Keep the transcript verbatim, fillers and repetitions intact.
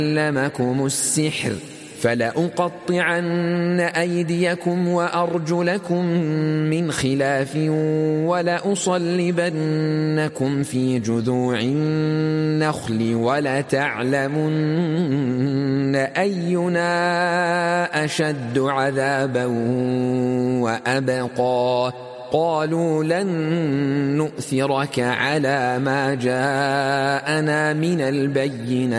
علمكم السحر فلأقطعن أيديكم وأرجلكم من خلاف ولأصلبنكم في جذوع النخل ولتعلمن أينا أشد عذابا وأبقى قالوا لن نؤثرك على ما جاءنا من البينات